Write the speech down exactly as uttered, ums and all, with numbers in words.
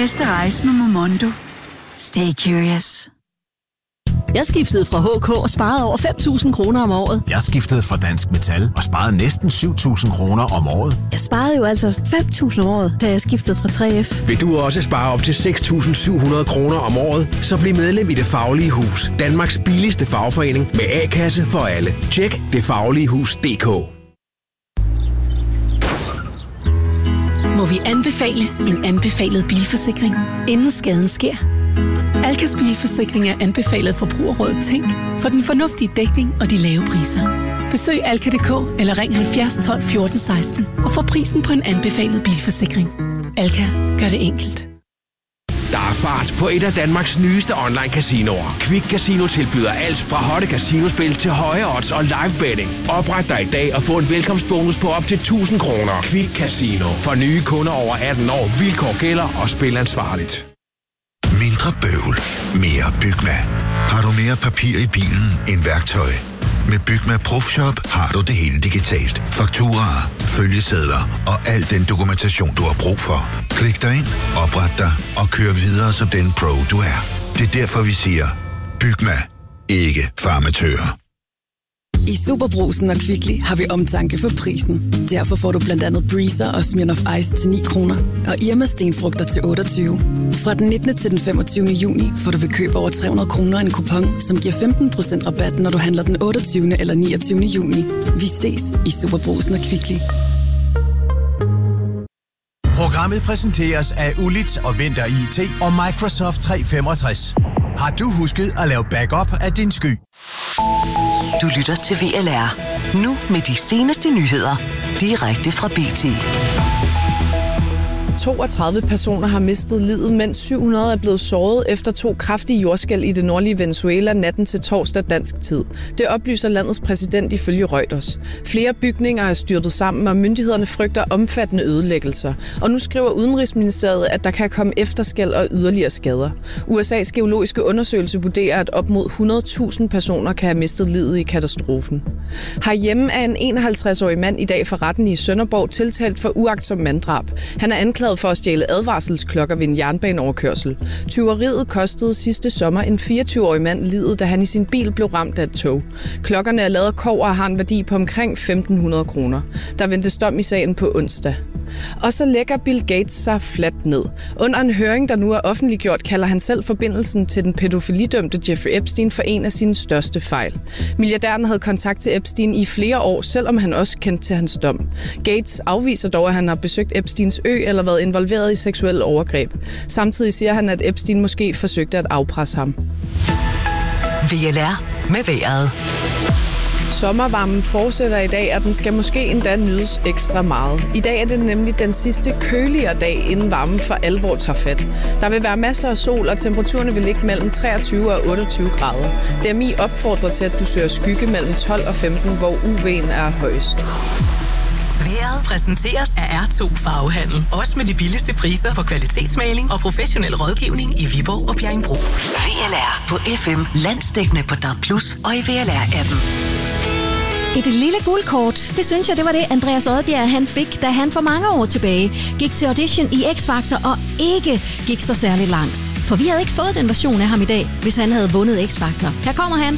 bedste rejse med Momondo. Stay curious. Jeg skiftede fra H K og sparede over fem tusind kroner om året. Jeg skiftede fra Dansk Metal og sparede næsten syv tusind kroner om året. Jeg sparede jo altså fem tusind om året, da jeg skiftede fra tre F. Vil du også spare op til seks tusind syv hundrede kroner om året, så bliv medlem i Det Faglige Hus. Danmarks billigste fagforening med A-kasse for alle. Tjek det faglige hus punktum d k. Må vi anbefale en anbefalet bilforsikring, inden skaden sker? Alkas bilforsikring er anbefalet Forbrugerrådet Tænk for den fornuftige dækning og de lave priser. Besøg alka punktum d k eller ring halvfjerds tolv fjorten seksten og få prisen på en anbefalet bilforsikring. Alka gør det enkelt. Der er fart på et af Danmarks nyeste online-casinoer. Quick Casino tilbyder alt fra hotte casinospil til høje odds og live betting. Opret dig i dag og få en velkomstbonus på op til tusind kroner. Quick Casino. For nye kunder over atten år. Vilkår gælder og spil ansvarligt. Mindre bøvl. Mere Bygma. Har du mere papir i bilen end værktøj? Med Bygma Profshop har du det hele digitalt. Fakturaer, følgesedler og al den dokumentation, du har brug for. Klik dig ind, opret dig og kør videre som den pro, du er. Det er derfor, vi siger, Bygma. Ikke farmatører. I Superbrugsen og Kvickly har vi omtanke for prisen. Derfor får du blandt andet Breezer og Smirnoff Ice til ni kroner og Irma stenfrugter til otteogtyve. Fra den nittende til den femogtyvende juni får du ved køb over tre hundrede kroner en kupon, som giver femten procent rabat, når du handler den otteogtyvende eller niogtyvende juni. Vi ses i Superbrugsen og Kvickly. Programmet præsenteres af Ulit og Vinter I T og Microsoft tre femogtres. Har du husket at lave backup af din sky? Du lytter til V L R. Nu med de seneste nyheder. Direkte fra B T. toogtredive personer har mistet livet, mens syv hundrede er blevet såret efter to kraftige jordskælv i det nordlige Venezuela natten til torsdag dansk tid. Det oplyser landets præsident ifølge Reuters. Flere bygninger er styrtet sammen, og myndighederne frygter omfattende ødelæggelser. Og nu skriver Udenrigsministeriet, at der kan komme efterskælv og yderligere skader. U S A's geologiske undersøgelse vurderer, at op mod hundrede tusind personer kan have mistet livet i katastrofen. Herhjemme er en enoghalvtreds-årig mand i dag for retten i Sønderborg tiltalt for uagtsom manddrab. Han er anklaget for at stjæle advarselsklokker ved en jernbaneoverkørsel. Tyveriet kostede sidste sommer en fireogtyve-årig mand livet, da han i sin bil blev ramt af et tog. Klokkerne er lavet af kobber og har en værdi på omkring femten hundrede kroner. Der ventes dom i sagen på onsdag. Og så lægger Bill Gates sig fladt ned. Under en høring, der nu er offentliggjort, kalder han selv forbindelsen til den pædofilidømte Jeffrey Epstein for en af sine største fejl. Milliardæren havde kontakt til Epstein i flere år, selvom han også kendte til hans dom. Gates afviser dog, at han har besøgt Epsteins ø eller været involveret i seksuelle overgreb. Samtidig siger han, at Epstein måske forsøgte at afpresse ham. V L R med vejret. Sommervarmen fortsætter i dag, og den skal måske endda nydes ekstra meget. I dag er det nemlig den sidste køligere dag, inden varmen for alvor tager fat. Der vil være masser af sol, og temperaturerne vil ligge mellem treogtyve og otteogtyve grader. D M I opfordrer til, at du søger skygge mellem tolv og femten, hvor U V'en er højst. Vejret præsenteres af R to Farvehandel. Også med de billigste priser på kvalitetsmaling og professionel rådgivning i Viborg og Bjerringbro. V L R på F M, landsdækkende på D A B plus, og i V L R-appen. Et lille guldkort, det synes jeg, det var det, Andreas Odbjerg han fik, da han for mange år tilbage gik til audition i X-Factor og ikke gik så særligt langt. For vi havde ikke fået den version af ham i dag, hvis han havde vundet X-Factor. Her kommer han.